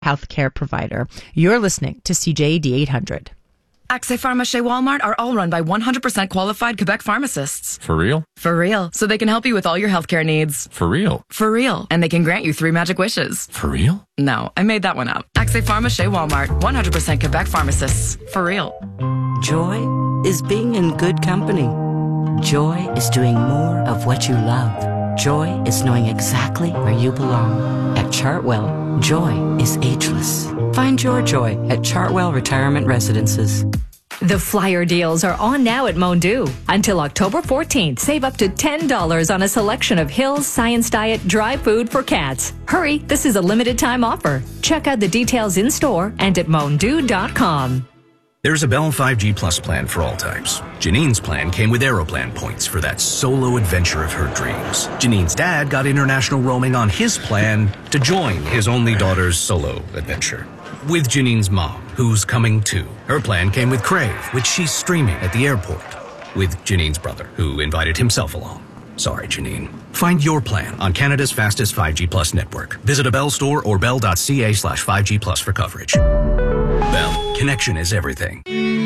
healthcare provider. You're listening to CJAD 800. Accès Pharmacie Walmart are all run by 100% qualified Quebec pharmacists. For real? For real. So they can help you with all your healthcare needs. For real? For real. And they can grant you 3 magic wishes. For real? No, I made that one up. Accès Pharmacie Walmart, 100% Quebec pharmacists. For real. Joy is being in good company. Joy is doing more of what you love. Joy is knowing exactly where you belong. At Chartwell, joy is ageless. Find your joy at Chartwell Retirement Residences. The flyer deals are on now at Mondu. Until October 14th, save up to $10 on a selection of Hill's Science Diet dry food for cats. Hurry, this is a limited time offer. Check out the details in store and at mondu.com. There's a Bell 5G Plus plan for all types. Janine's plan came with Aeroplan points for that solo adventure of her dreams. Janine's dad got international roaming on his plan to join his only daughter's solo adventure. With Janine's mom, who's coming too. Her plan came with Crave, which she's streaming at the airport. With Janine's brother, who invited himself along. Sorry, Janine. Find your plan on Canada's fastest 5G Plus network. Visit a Bell store or bell.ca/5G Plus for coverage. Bell, connection is everything.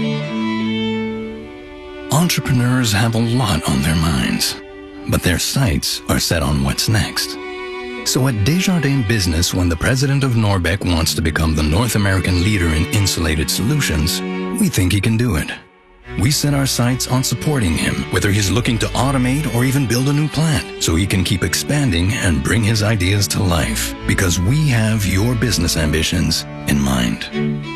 Entrepreneurs have a lot on their minds, but their sights are set on what's next. So at Desjardins Business, when the president of Norbec wants to become the North American leader in insulated solutions, we think he can do it. We set our sights on supporting him, whether he's looking to automate or even build a new plant, so he can keep expanding and bring his ideas to life, because we have your business ambitions in mind.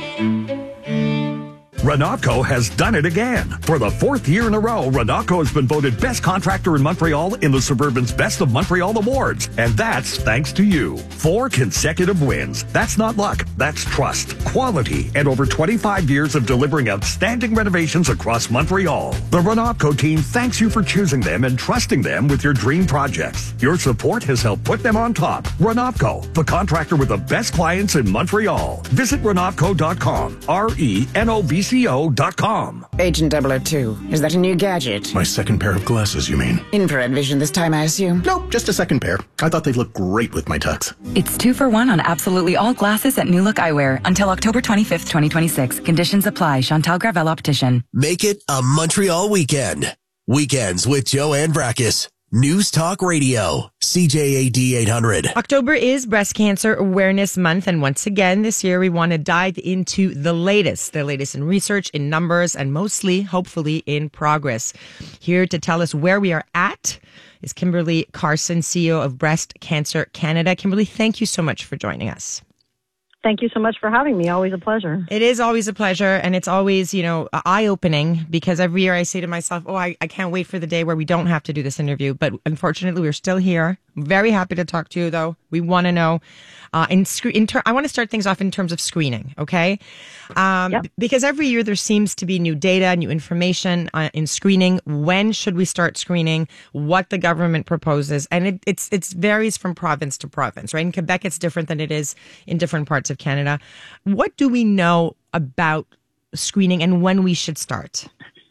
Renatco has done it again. For the 4th year in a row, Renatco has been voted best contractor in Montreal in the Suburban's Best of Montreal Awards. And that's thanks to you. 4 consecutive wins. That's not luck. That's trust, quality, and over 25 years of delivering outstanding renovations across Montreal. The Renatco team thanks you for choosing them and trusting them with your dream projects. Your support has helped put them on top. Renatco, the contractor with the best clients in Montreal. Visit Renatco.com. RENOBCO.com. Agent 002, is that a new gadget? My second pair of glasses, you mean? Infrared vision this time, I assume? Nope, just a second pair. I thought they'd look great with my tux. It's 2 for 1 on absolutely all glasses at New Look Eyewear until October 25th, 2026. Conditions apply. Chantal Gravel Optician. Make it a Montreal weekend. Weekends with Joanne Brakis. News Talk Radio, CJAD 800. October is Breast Cancer Awareness Month, and once again this year we want to dive into the latest in research, in numbers, and mostly, hopefully, in progress. Here to tell us where we are at is Kimberly Carson, CEO of Breast Cancer Canada. Kimberly, thank you so much for joining us. Thank you so much for having me. Always a pleasure. It is always a pleasure. And it's always, eye-opening, because every year I say to myself, I can't wait for the day where we don't have to do this interview. But unfortunately, we're still here. I'm very happy to talk to you, though. We want to know. I want to start things off in terms of screening, okay? Yep. Because every year there seems to be new data, new information in screening. When should we start screening? What the government proposes. And it varies from province to province, right? In Quebec, it's different than it is in different parts of Canada. What do we know about screening and when we should start?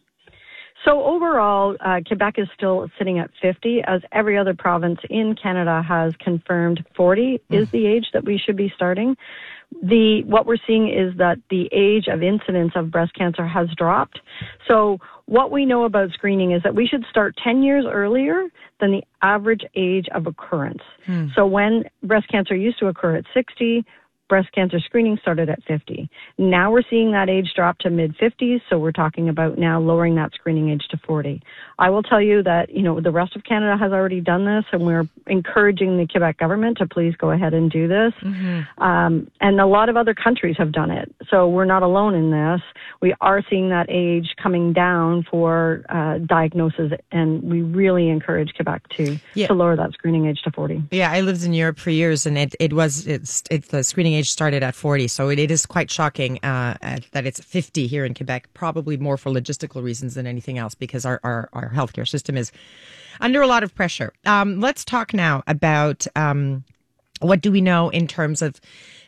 So overall, Quebec is still sitting at 50, as every other province in Canada has confirmed 40 is the age that we should be starting. What we're seeing is that the age of incidence of breast cancer has dropped. So what we know about screening is that we should start 10 years earlier than the average age of occurrence. So when breast cancer used to occur at 60, breast cancer screening started at 50. Now we're seeing that age drop to mid-50s, so we're talking about now lowering that screening age to 40. I will tell you that, the rest of Canada has already done this, and we're encouraging the Quebec government to please go ahead and do this. And a lot of other countries have done it, so we're not alone in this. We are seeing that age coming down for diagnosis, and we really encourage Quebec to lower that screening age to 40. Yeah, I lived in Europe for years, and the screening age started at 40, so it is quite shocking that it's 50 here in Quebec, probably more for logistical reasons than anything else, because our healthcare system is under a lot of pressure. Let's talk now about what do we know in terms of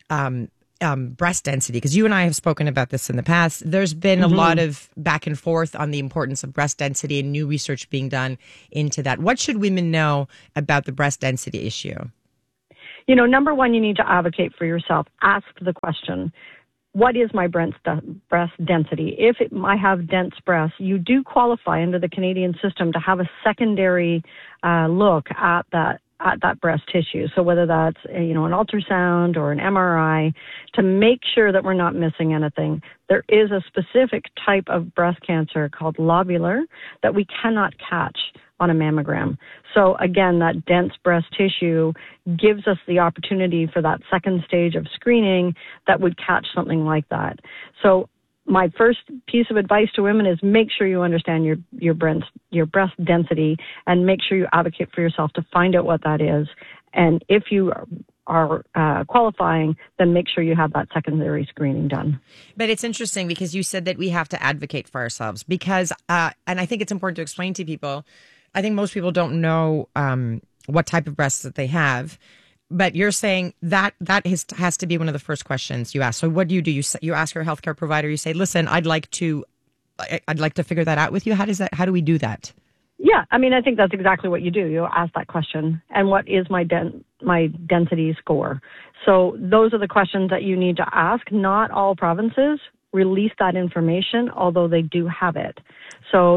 breast density, because you and I have spoken about this in the past. There's been a lot of back and forth on the importance of breast density and new research being done into that. What should women know about the breast density issue? number one, you need to advocate for yourself. Ask the question, what is my breast density? If I have dense breasts, you do qualify under the Canadian system to have a secondary look at that breast tissue. So whether that's an ultrasound or an MRI, to make sure that we're not missing anything. There is a specific type of breast cancer called lobular that we cannot catch on a mammogram. So again, that dense breast tissue gives us the opportunity for that second stage of screening that would catch something like that. So my first piece of advice to women is make sure you understand your breast density, and make sure you advocate for yourself to find out what that is. And if you are qualifying, then make sure you have that secondary screening done. But it's interesting because you said that we have to advocate for ourselves because, and I think it's important to explain to people, I think most people don't know what type of breasts that they have. But you're saying that has to be one of the first questions you ask. So what do? You ask your healthcare provider. You say, "Listen, I'd like to figure that out with you." How do we do that? Yeah, I mean, I think that's exactly what you do. You ask that question, and what is my density score? So those are the questions that you need to ask. Not all provinces release that information, although they do have it. So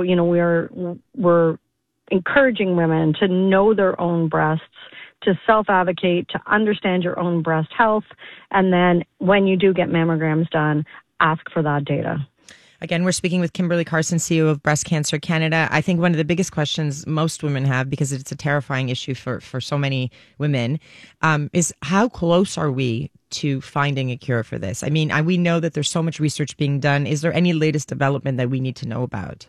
we're encouraging women to know their own breasts, to self-advocate, to understand your own breast health, and then when you do get mammograms done, ask for that data. Again, we're speaking with Kimberly Carson, CEO of Breast Cancer Canada. I think one of the biggest questions most women have, because it's a terrifying issue for so many women, is how close are we to finding a cure for this? I mean, we know that there's so much research being done. Is there any latest development that we need to know about?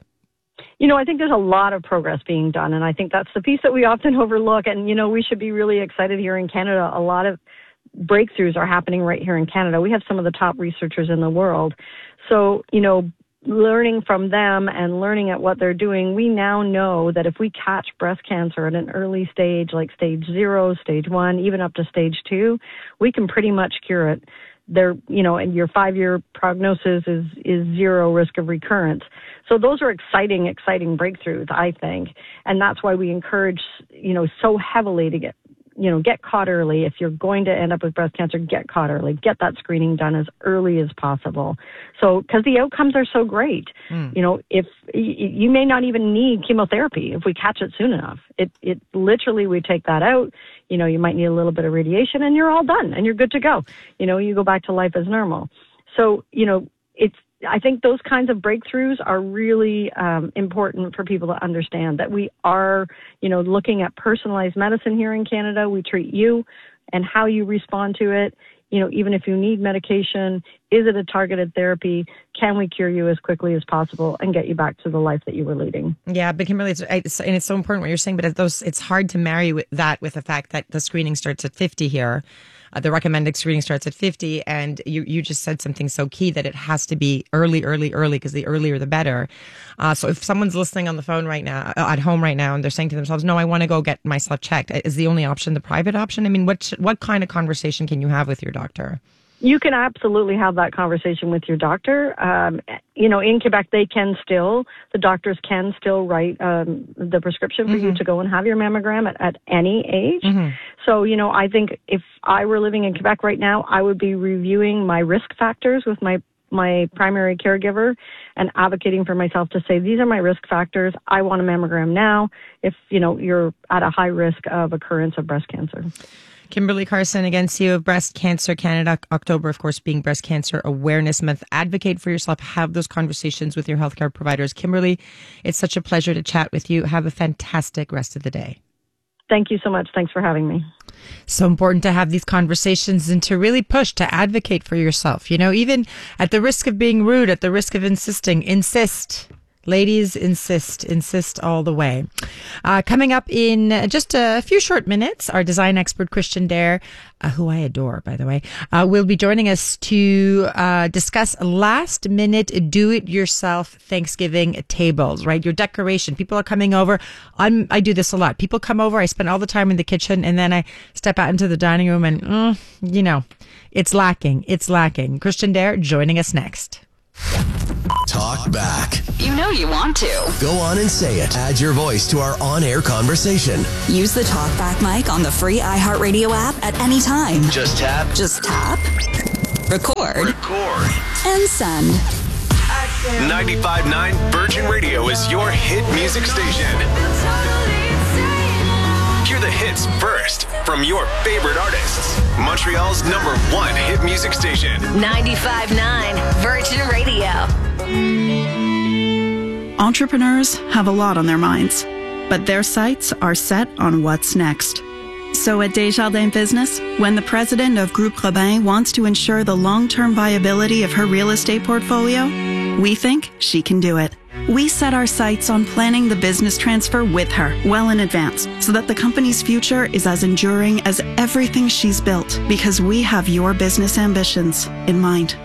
I think there's a lot of progress being done, and I think that's the piece that we often overlook. And, we should be really excited here in Canada. A lot of breakthroughs are happening right here in Canada. We have some of the top researchers in the world. So, learning from them and learning at what they're doing, we now know that if we catch breast cancer at an early stage, like stage 0, stage 1, even up to stage 2, we can pretty much cure it. And your 5-year prognosis is 0 risk of recurrence. So those are exciting breakthroughs, I think. And that's why we encourage, so heavily to get caught early. If you're going to end up with breast cancer, get caught early. Get that screening done as early as possible. So, because the outcomes are so great. If you may not even need chemotherapy if we catch it soon enough. It literally, we take that out. You might need a little bit of radiation and you're all done and you're good to go. You go back to life as normal. So, I think those kinds of breakthroughs are really important for people to understand that we are, looking at personalized medicine here in Canada. We treat you and how you respond to it. Even if you need medication, is it a targeted therapy? Can we cure you as quickly as possible and get you back to the life that you were leading? Yeah, but Kimberly, it's so important what you're saying, but it's hard to marry with the fact that the screening starts at 50 here. The recommended screening starts at 50, and you just said something so key that it has to be early, because the earlier the better. So if someone's listening on the phone right now, at home right now, and they're saying to themselves, no, I want to go get myself checked, is the only option the private option? I mean, what kind of conversation can you have with your doctor? You can absolutely have that conversation with your doctor. In Quebec, the doctors can still write the prescription for you to go and have your mammogram at any age. Mm-hmm. So, I think if I were living in Quebec right now, I would be reviewing my risk factors with my primary caregiver and advocating for myself to say, these are my risk factors. I want a mammogram now if, you're at a high risk of occurrence of breast cancer. Kimberly Carson, again, CEO of Breast Cancer Canada. October, of course, being Breast Cancer Awareness Month. Advocate for yourself. Have those conversations with your healthcare providers. Kimberly, it's such a pleasure to chat with you. Have a fantastic rest of the day. Thank you so much. Thanks for having me. So important to have these conversations and to really push to advocate for yourself. Even at the risk of being rude, at the risk of insist. Ladies, insist all the way. Coming up in just a few short minutes, our design expert, Christian Dare, who I adore, by the way, will be joining us to discuss last minute do-it-yourself Thanksgiving tables, right? Your decoration. People are coming over. I do this a lot. People come over. I spend all the time in the kitchen, and then I step out into the dining room and, it's lacking. Christian Dare joining us next. talk back. You know you want to. Go on and say it. Add your voice to our on-air conversation. Use the talkback mic on the free iHeartRadio app at any time. Just tap. Record. And send. 95.9 Virgin Radio is your hit music station. Hear the hits first from your favorite artists. Montreal's #1 hit music station. 95.9 Virgin Radio. Entrepreneurs have a lot on their minds, but their sights are set on what's next. So at Desjardins Business, when the president of Groupe Robin wants to ensure the long-term viability of her real estate portfolio, we think she can do it. We set our sights on planning the business transfer with her well in advance so that the company's future is as enduring as everything she's built, because we have your business ambitions in mind.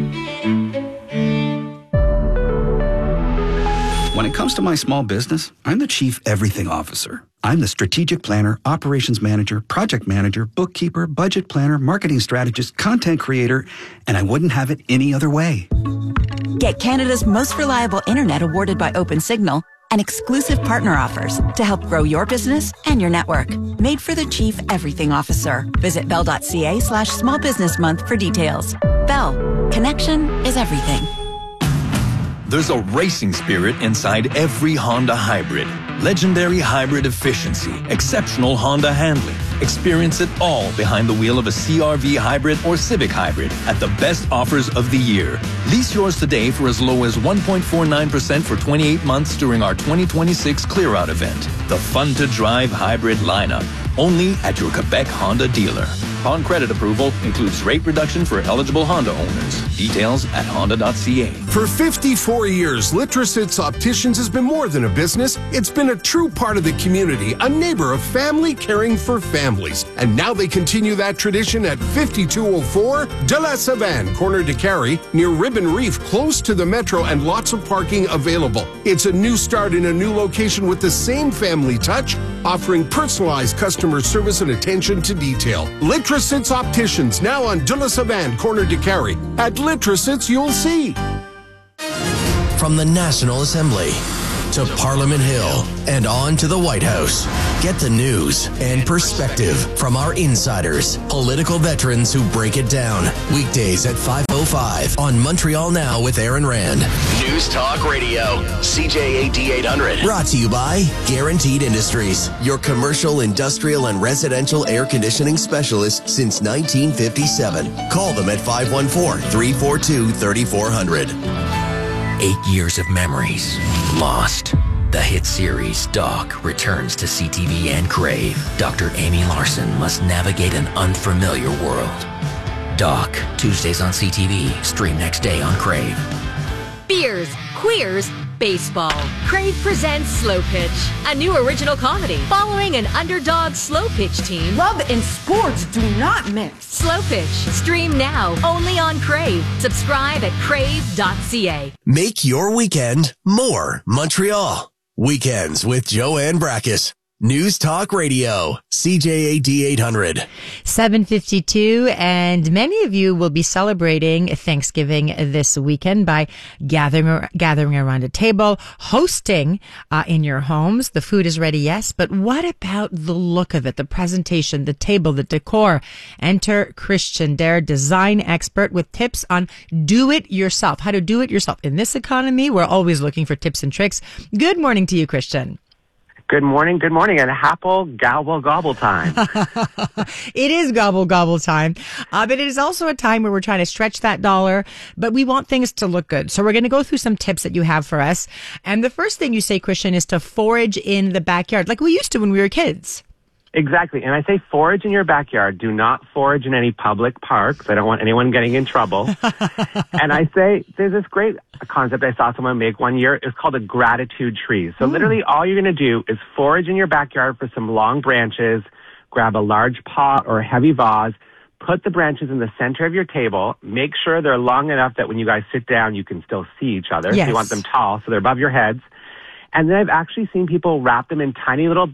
When it comes to my small business, I'm the Chief Everything Officer. I'm the strategic planner, operations manager, project manager, bookkeeper, budget planner, marketing strategist, content creator, and I wouldn't have it any other way. Get Canada's most reliable internet awarded by OpenSignal and exclusive partner offers to help grow your business and your network. Made for the Chief Everything Officer. Visit bell.ca/small business month for details. Bell. Connection is everything. There's a racing spirit inside every Honda hybrid. Legendary hybrid efficiency, exceptional Honda handling. Experience it all behind the wheel of a CR-V hybrid or Civic hybrid at the best offers of the year. Lease yours today for as low as 1.49% for 28 months during our 2026 Clear-Out event. The fun-to-drive hybrid lineup. Only at your Quebec Honda dealer. Upon credit approval, includes rate reduction for eligible Honda owners. Details at honda.ca. For 54 years, Litrosits Opticians has been more than a business. It's been a true part of the community, a neighbor of family caring for families. And now they continue that tradition at 5204 de la Savane, corner de Carrie, near Ribbon Reef, close to the metro and lots of parking available. It's a new start in a new location with the same family touch, offering personalized customer service and attention to detail. Litrosits Opticians, now on de la Savane, corner de Carrie. At Litrosits, you'll see. From the National Assembly to Parliament Hill and on to the White House. Get the news and perspective from our insiders, political veterans who break it down. Weekdays at 5:05 on Montreal Now with Aaron Rand. News Talk Radio, CJAD 800. Brought to you by Guaranteed Industries, your commercial, industrial, and residential air conditioning specialist since 1957. Call them at 514-342-3400. 8 years of memories lost. The hit series Doc returns to CTV and Crave. Dr. Amy Larson must navigate an unfamiliar world. Doc, Tuesdays on CTV, stream next day on Crave. Beers, queers, baseball. Crave presents Slow Pitch, a new original comedy following an underdog slow pitch team. Love and sports do not mix. Slow Pitch, stream now only on Crave. Subscribe at crave.ca. Make your weekend more Montreal. Weekends with Joanne Brackus. News Talk Radio, CJAD 800. 7:52, and many of you will be celebrating Thanksgiving this weekend by gathering around a table, hosting in your homes. The food is ready, yes, but what about the look of it, the presentation, the table, the decor? Enter Christian, their design expert, with tips on do it yourself, how to do it yourself. In this economy, we're always looking for tips and tricks. Good morning to you, Christian. Good morning, and happy gobble time. It is gobble time, but it is also a time where we're trying to stretch that dollar, but we want things to look good. So we're going to go through some tips that you have for us. And the first thing you say, Christian, is to forage in the backyard, like we used to when we were kids. Exactly. And I say forage in your backyard. Do not forage in any public parks. I don't want anyone getting in trouble. And I say there's this great concept I saw someone make one year. It's called a gratitude tree. So literally all you're going to do is forage in your backyard for some long branches, grab a large pot or a heavy vase, put the branches in the center of your table, make sure they're long enough that when you guys sit down, you can still see each other. Yes. So you want them tall, so they're above your heads. And then I've actually seen people wrap them in tiny little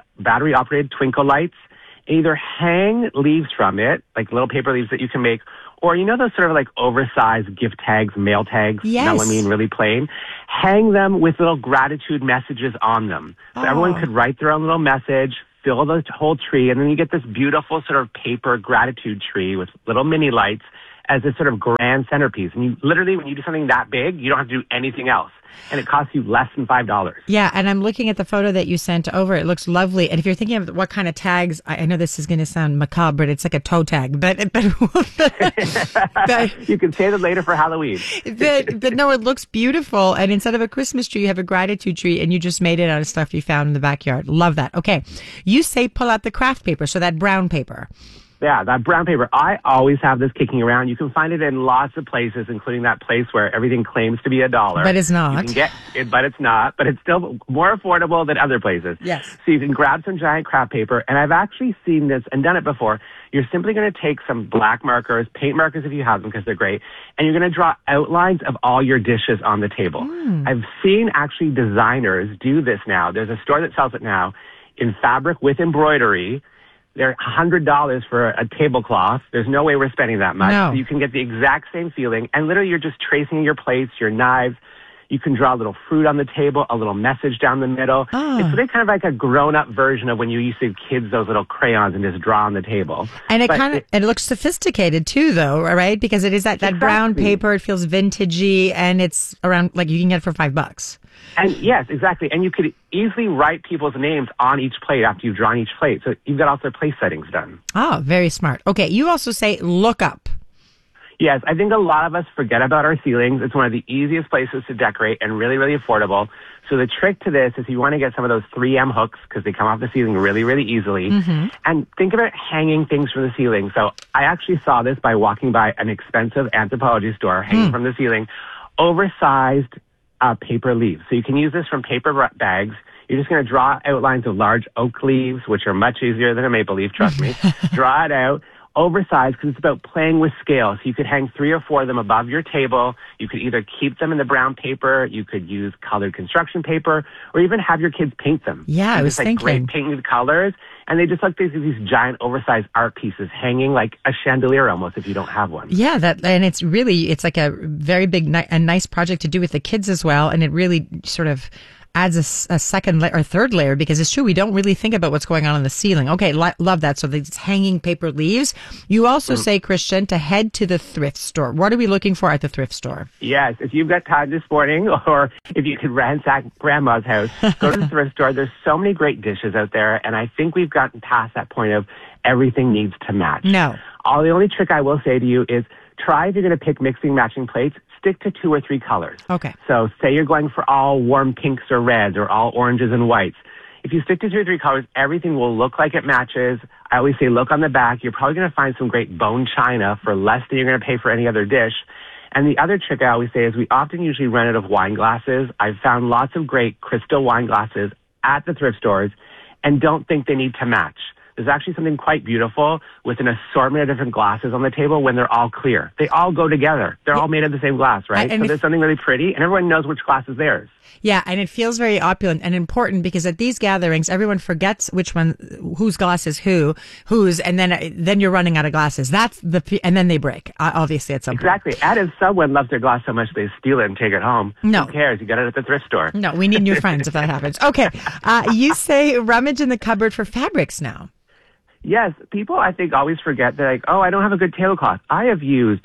battery-operated twinkle lights, either hang leaves from it, like little paper leaves that you can make, Or you know those sort of like oversized gift tags, mail tags, Yes. melamine, really plain? Hang them with little gratitude messages on them. So everyone could write their own little message, fill the whole tree, and then you get this beautiful sort of paper gratitude tree with little mini lights as a sort of grand centerpiece. And you literally, when you do something that big, you don't have to do anything else. And it costs you less than $5. Yeah, and I'm looking at the photo that you sent over. It looks lovely. And if you're thinking of what kind of tags, I know this is going to sound macabre, but it's like a toe tag. But you can save it later for Halloween. but no, it looks beautiful. And instead of a Christmas tree, you have a gratitude tree, and you just made it out of stuff you found in the backyard. Love that. Okay, you say pull out the craft paper, so that brown paper. Yeah, that brown paper. I always have this kicking around. You can find it in lots of places, including that place where everything claims to be $1. But it's not. You can get it, but it's not. But it's still more affordable than other places. Yes. So you can grab some giant craft paper, and I've actually seen this and done it before. You're simply going to take some black markers, paint markers if you have them because they're great, and you're going to draw outlines of all your dishes on the table. I've seen actually designers do this now. There's a store that sells it now in fabric with embroidery. They're $100 for a tablecloth. There's no way we're spending that much. No. So you can get the exact same feeling. And literally you're just tracing your plates, your knives. You can draw a little fruit on the table, a little message down the middle. It's really kind of like a grown-up version of when you used to give kids those little crayons and just draw on the table. And it looks sophisticated too, though, right? Because it is that brown paper. It feels vintagey, and it's around, like, you can get it for $5. And yes, exactly. And you could easily write people's names on each plate after you've drawn each plate. So you've got all their place settings done. Oh, very smart. Okay, you also say look up. Yes, I think a lot of us forget about our ceilings. It's one of the easiest places to decorate and really, really affordable. So the trick to this is you want to get some of those 3M hooks because they come off the ceiling really, really easily. And think about hanging things from the ceiling. So I actually saw this by walking by an expensive anthropology store hanging from the ceiling, oversized paper leaves. So you can use this from paper bags. You're just going to draw outlines of large oak leaves, which are much easier than a maple leaf, trust me. Draw it out. Oversized because it's about playing with scale. So you could hang 3 or 4 of them above your table. You could either keep them in the brown paper, you could use colored construction paper, or even have your kids paint them. Yeah, I was thinking. Great painted colors, and they just look like these giant oversized art pieces hanging like a chandelier almost if you don't have one. Yeah, and it's like a very big and nice project to do with the kids as well, and it really sort of adds a second or third layer, because it's true, we don't really think about what's going on the ceiling. Okay, love that. So these hanging paper leaves. You also say, Christian, to head to the thrift store. What are we looking for at the thrift store? Yes, if you've got time this morning, or if you could ransack Grandma's house, go to the thrift store. There's so many great dishes out there, and I think we've gotten past that point of everything needs to match. No. The only trick I will say to you is try, if you're going to pick mixing matching plates, stick to 2 or 3 colors. Okay. So say you're going for all warm pinks or reds or all oranges and whites. If you stick to 2 or 3 colors, everything will look like it matches. I always say look on the back. You're probably going to find some great bone china for less than you're going to pay for any other dish. And the other trick I always say is we often usually run out of wine glasses. I've found lots of great crystal wine glasses at the thrift stores, and don't think they need to match. There's actually something quite beautiful with an assortment of different glasses on the table when they're all clear. They all go together. They're all made of the same glass, right? So there's something really pretty, and everyone knows which glass is theirs. Yeah, and it feels very opulent and important, because at these gatherings, everyone forgets which one, whose glass is whose, and then you're running out of glasses. And then they break, obviously, at some point. Exactly. And if someone loves their glass so much they steal it and take it home, no. Who cares? You got it at the thrift store. No, we need new friends if that happens. Okay, you say rummage in the cupboard for fabrics now. Yes, people, I think, always forget. They're like, oh, I don't have a good tablecloth. I have used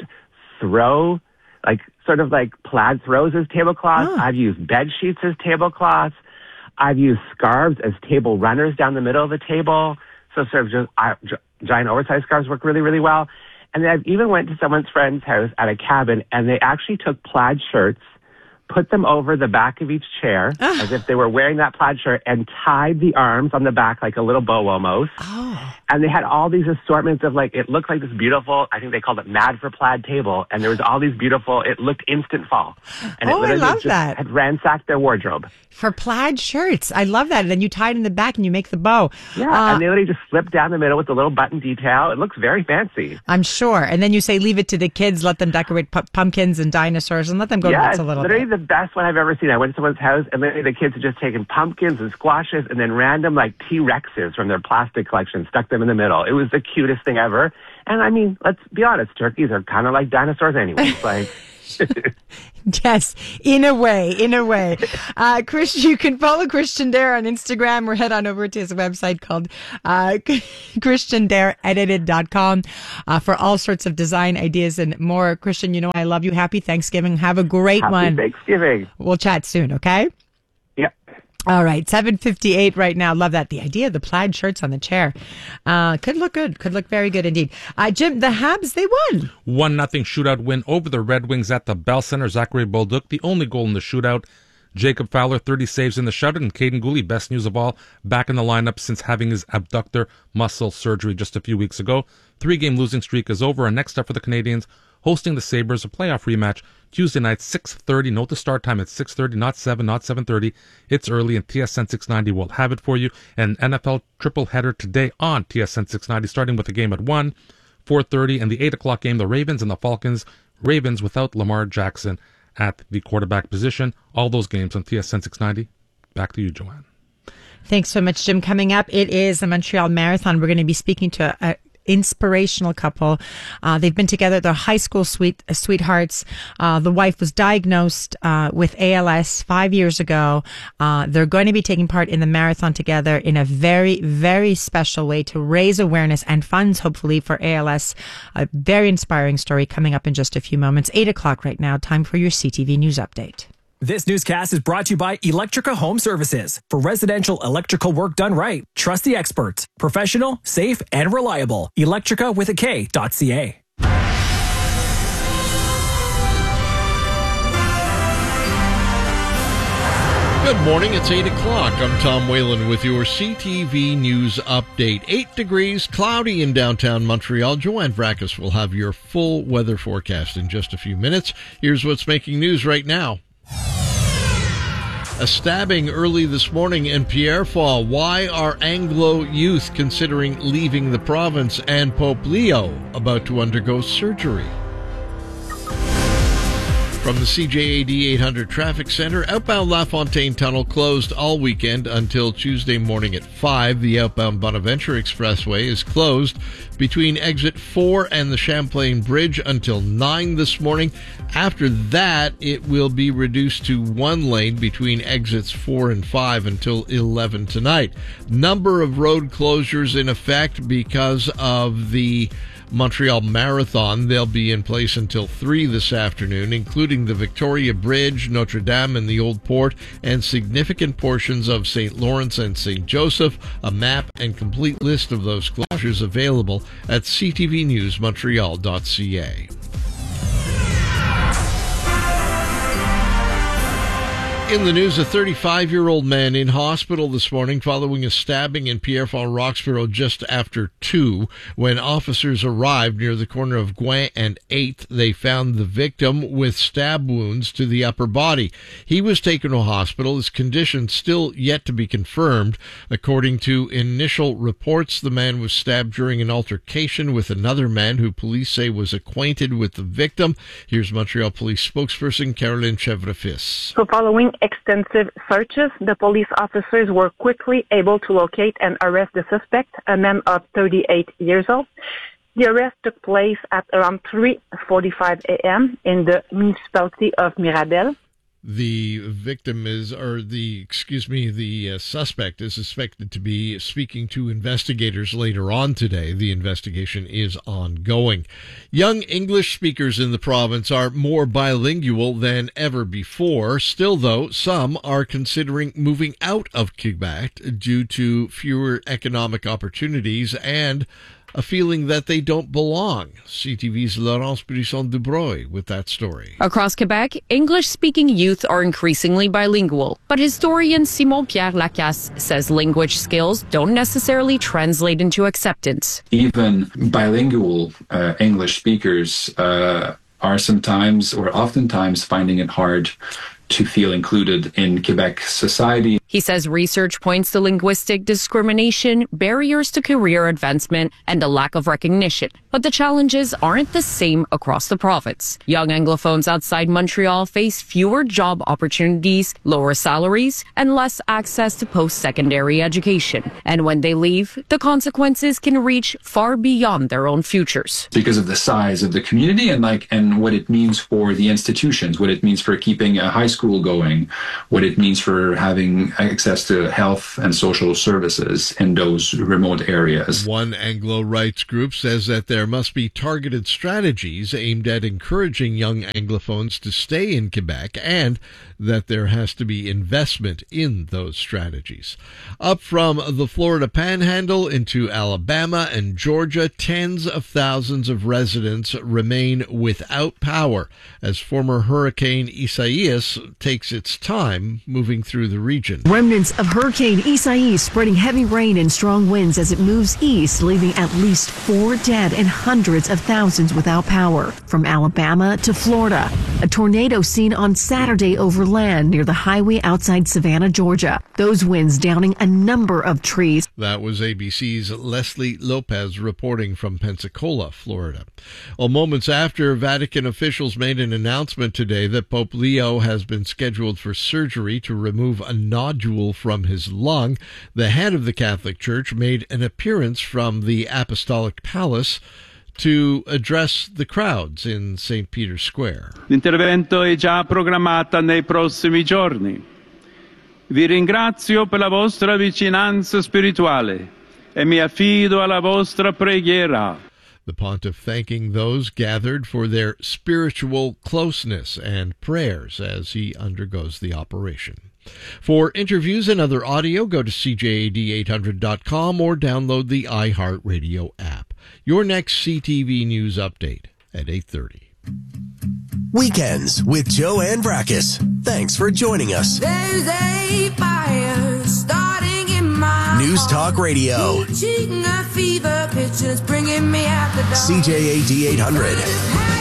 sort of like plaid throws as tablecloths. Oh. I've used bed sheets as tablecloths. I've used scarves as table runners down the middle of the table. So sort of just giant oversized scarves work really, really well. And then I've even went to someone's friend's house at a cabin, and they actually took plaid shirts, put them over the back of each chair as if they were wearing that plaid shirt, and tied the arms on the back like a little bow almost. Oh. And they had all these assortments of it looked like this beautiful, I think they called it Mad for Plaid table. And there was all these beautiful, it looked instant fall. And it I love that. Had ransacked their wardrobe. For plaid shirts. I love that. And then you tie it in the back and you make the bow. Yeah, and they literally just slip down the middle with the little button detail. It looks very fancy. I'm sure. And then you say leave it to the kids, let them decorate pumpkins and dinosaurs, and let them go nuts a little bit. Literally the best one I've ever seen. I went to someone's house, and literally the kids had just taken pumpkins and squashes and then random T-Rexes from their plastic collection, stuck them in the middle. It was the cutest thing ever. And I mean, let's be honest, turkeys are kind of like dinosaurs anyway. Like, yes, in a way. Christian, you can follow Christian Dare on Instagram or head on over to his website called ChristianDareEdited.com for all sorts of design ideas and more. Christian, you know I love you. Happy Thanksgiving. Have a great one. Happy Thanksgiving. We'll chat soon, okay? Yeah. All right, 7:58 right now. Love that. The idea of the plaid shirts on the chair. Could look good. Could look very good indeed. Jim, the Habs, they won. 1-0 shootout win over the Red Wings at the Bell Center. Zachary Bolduc, the only goal in the shootout. Jacob Fowler, 30 saves in the shutout. And Caden Gooley, best news of all, back in the lineup since having his abductor muscle surgery just a few weeks ago. 3-game losing streak is over. And next up for the Canadians, hosting the Sabres, a playoff rematch Tuesday night, 6:30. Note the start time at 6:30, not 7, not 7:30. It's early, and TSN 690 will have it for you. An NFL triple header today on TSN 690, starting with the game at 1, 4:30, and the 8 o'clock game, the Ravens and the Falcons. Ravens without Lamar Jackson at the quarterback position. All those games on TSN 690. Back to you, Joanne. Thanks so much, Jim. Coming up, it is the Montreal Marathon. We're going to be speaking to a inspirational couple. They've been together. They're high school sweethearts. The wife was diagnosed with ALS 5 years ago. They're going to be taking part in the marathon together in a very, very special way to raise awareness and funds, hopefully, for ALS. A very inspiring story coming up in just a few moments. 8 o'clock right now. Time for your CTV News Update. This newscast is brought to you by Electrica Home Services. For residential electrical work done right, trust the experts. Professional, safe, and reliable. Electrica with a K.ca. Good morning, it's 8 o'clock. I'm Tom Whalen with your CTV News Update. 8 degrees, cloudy in downtown Montreal. Joanne Vracus will have your full weather forecast in just a few minutes. Here's what's making news right now. A stabbing early this morning in Pierrefonds. Why are Anglo youth considering leaving the province? And Pope Leo about to undergo surgery. From the CJAD 800 Traffic Center, outbound LaFontaine Tunnel closed all weekend until Tuesday morning at 5. The outbound Bonaventure Expressway is closed between exit 4 and the Champlain Bridge until 9 this morning. After that, it will be reduced to one lane between exits 4 and 5 until 11 tonight. Number of road closures in effect because of the Montreal Marathon. They'll be in place until 3 this afternoon, including the Victoria Bridge, Notre Dame, and the Old Port, and significant portions of St. Lawrence and St. Joseph. A map and complete list of those closures available at ctvnewsmontreal.ca. In the news, a 35-year-old man in hospital this morning following a stabbing in Pierrefonds, Roxborough just after 2. When officers arrived near the corner of Gouin and 8th, they found the victim with stab wounds to the upper body. He was taken to hospital. His condition still yet to be confirmed. According to initial reports, the man was stabbed during an altercation with another man who police say was acquainted with the victim. Here's Montreal Police spokesperson Caroline Chevrefis. So following extensive searches, the police officers were quickly able to locate and arrest the suspect, a man of 38 years old. The arrest took place at around 3:45 a.m. in the municipality of Mirabel. The suspect is suspected to be speaking to investigators later on today. The investigation is ongoing. Young English speakers in the province are more bilingual than ever before. Still, though, some are considering moving out of Quebec due to fewer economic opportunities and a feeling that they don't belong. CTV's Laurence Brisson-Dubroy with that story. Across Quebec, English-speaking youth are increasingly bilingual, but historian Simon-Pierre Lacasse says language skills don't necessarily translate into acceptance. Even bilingual English speakers are sometimes or oftentimes finding it hard to feel included in Quebec society. He says research points to linguistic discrimination, barriers to career advancement, and a lack of recognition. But the challenges aren't the same across the province. Young Anglophones outside Montreal face fewer job opportunities, lower salaries, and less access to post-secondary education. And when they leave, the consequences can reach far beyond their own futures. Because of the size of the community and what it means for the institutions, what it means for keeping a high school going, what it means for having access to health and social services in those remote areas. One Anglo rights group says that there must be targeted strategies aimed at encouraging young Anglophones to stay in Quebec, and that there has to be investment in those strategies. Up from the Florida Panhandle into Alabama and Georgia, tens of thousands of residents remain without power as former Hurricane Isaias takes its time moving through the region. Remnants of Hurricane Isaias spreading heavy rain and strong winds as it moves east, leaving at least 4 dead and hundreds of thousands without power. From Alabama to Florida, a tornado seen on Saturday over land near the highway outside Savannah, Georgia. Those winds downing a number of trees. That was ABC's Leslie Lopez reporting from Pensacola, Florida. Well, moments after, Vatican officials made an announcement today that Pope Leo has been scheduled for surgery to remove a nodule from his lung. The head of the Catholic Church made an appearance from the Apostolic Palace to address the crowds in St. Peter's Square. L'intervento è già programmata nei prossimi giorni. Vi ringrazio per la vostra vicinanza spirituale e mi affido alla vostra preghiera. The pontiff thanking those gathered for their spiritual closeness and prayers as he undergoes the operation. For interviews and other audio, go to CJAD800.com or download the iHeartRadio app. Your next CTV News update at 8:30. Weekends with Joanne Brackus. Thanks for joining us. There's a fire starting in my News Talk Radio. Reaching a fever pitch, it's bringing me out the dark. CJAD 800.